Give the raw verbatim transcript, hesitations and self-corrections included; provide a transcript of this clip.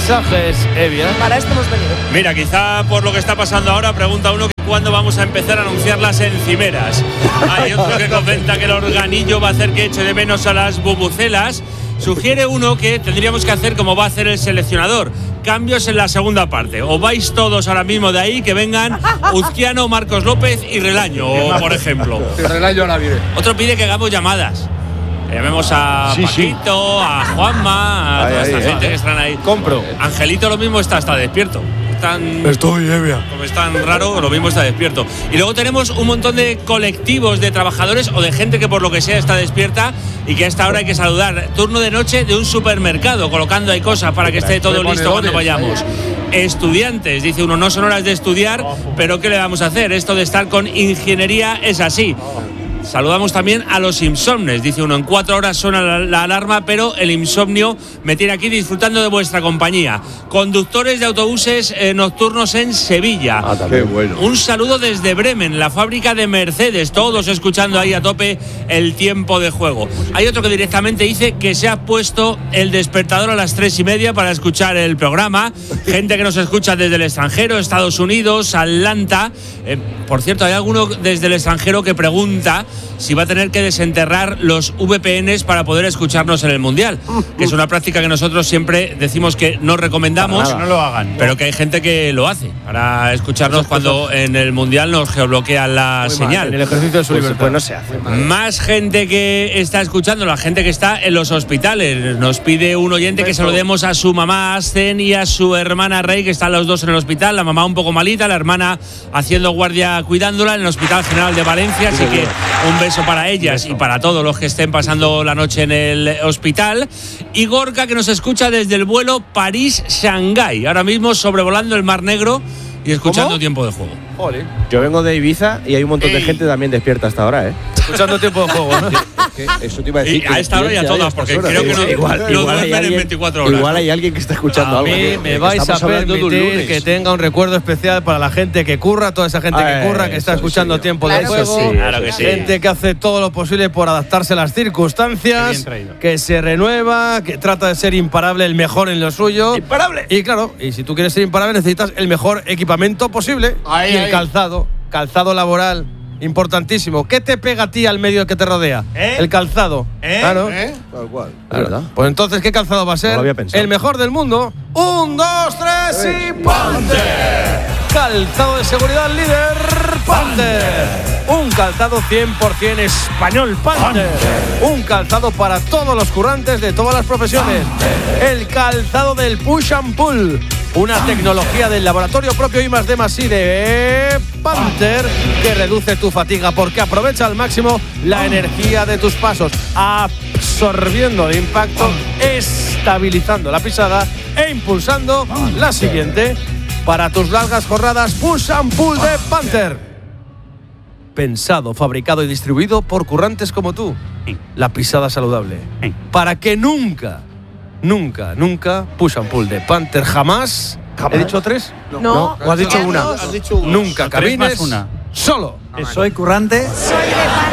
mensajes, Evia. Para esto hemos venido. Mira, quizá por lo que está pasando ahora, pregunta uno que cuándo vamos a empezar a anunciar las encimeras. Hay otro que comenta que el organillo va a hacer que eche de menos a las bubucelas. Sugiere uno que tendríamos que hacer como va a hacer el seleccionador. Cambios en la segunda parte. O vais todos ahora mismo de ahí, que vengan Uzquiano, Marcos López y Relaño, por ejemplo. Relaño ahora viene. Otro pide que hagamos llamadas. Que llamemos a sí, Paquito, sí. a Juanma, a ahí, toda ahí, esta ahí, gente eh. que están ahí. Compro. Angelito lo mismo está, está despierto. Tan, Estoy, Evia. Como es tan raro, lo mismo está despierto. Y luego tenemos un montón de colectivos de trabajadores o de gente que por lo que sea está despierta y que a esta hora hay que saludar. Turno de noche de un supermercado, colocando ahí cosas para que esté todo listo cuando vayamos. Estudiantes, dice uno, no son horas de estudiar, pero ¿qué le vamos a hacer? Esto de estar con ingeniería es así. Saludamos también a los insomnes, dice uno, en cuatro horas suena la, la alarma, pero el insomnio me tiene aquí disfrutando de vuestra compañía. Conductores de autobuses eh, nocturnos en Sevilla. Ah, también bueno. Un saludo desde Bremen, la fábrica de Mercedes, todos escuchando ahí a tope el tiempo de juego. Hay otro que directamente dice que se ha puesto el despertador a las tres y media para escuchar el programa. Gente que nos escucha desde el extranjero, Estados Unidos, Atlanta. Eh, por cierto, hay alguno desde el extranjero que pregunta si va a tener que desenterrar los V P Ns para poder escucharnos en el Mundial, que es una práctica que nosotros siempre decimos que no recomendamos, nada, no lo hagan, pero que hay gente que lo hace para escucharnos cuando en el Mundial nos geobloquean la Muy señal. mal, en el ejercicio de su Pues, libertad. pues no se hace. Más gente que está escuchando, la gente que está en los hospitales. Nos pide un oyente que saludemos a su mamá Ascen y a su hermana Rey, que están los dos en el hospital. La mamá un poco malita, la hermana haciendo guardia cuidándola en el Hospital General de Valencia. Así que un beso para ellas y para todos los que estén pasando la noche en el hospital. Y Gorka, que nos escucha desde el vuelo París-Shanghái, ahora mismo sobrevolando el Mar Negro y escuchando ¿Cómo? tiempo de juego. Joder. Yo vengo de Ibiza y hay un montón de Ey. gente también despierta hasta ahora, ¿eh? Escuchando tiempo de juego, ¿no? Eso te iba a decir. Y a esta hora y a todas, porque creo que no, igual, no igual duermen hay en alguien, veinticuatro horas. Igual ¿no? hay alguien que está escuchando A algo. mí que- me que vais a estamos hablando de un permitir lunes. que tenga un recuerdo especial para la gente que curra, toda esa gente Ah, que curra, que está eso escuchando sí. tiempo Claro de que juego, sí. Claro que sí. gente que hace todo lo posible por adaptarse a las circunstancias, Qué bien traído. que se renueva, que trata de ser imparable, el mejor en lo suyo. ¡Imparable! Y claro, y si tú quieres ser imparable necesitas el mejor equipamiento posible. Ahí, y el ahí. calzado, calzado laboral, importantísimo. ¿Qué te pega a ti al medio que te rodea? ¿Eh? El calzado. ¿Eh? Claro. ¿Eh? Tal cual. Claro. ¿Verdad? Pues entonces, ¿qué calzado va a ser? No lo había pensado. El mejor del mundo. Un, dos, tres y ¡Panther! Calzado de seguridad líder Panther. Un calzado cien por ciento español Panther. Un calzado para todos los currantes de todas las profesiones. El calzado del push and pull. Una tecnología del laboratorio propio I más D más I de Panther que reduce tu fatiga porque aprovecha al máximo la energía de tus pasos, absorbiendo el impacto, estabilizando la pisada e impulsando la siguiente. Para tus largas jornadas, push and pull de Panther. Pensado, fabricado y distribuido por currantes como tú. La pisada saludable. Para que nunca, nunca, nunca push and pull de Panther jamás. ¿He dicho tres? No, ¿O has dicho ya una? dos. Has dicho una. Nunca Tres más camines una. solo. Soy currante. Soy de